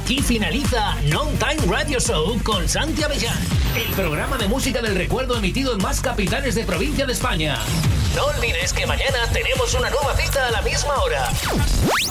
Aquí finaliza Non Time Radio Show con Santi Avellán, el programa de música del recuerdo emitido en más capitales de provincia de España. No olvides que mañana tenemos una nueva cita a la misma hora.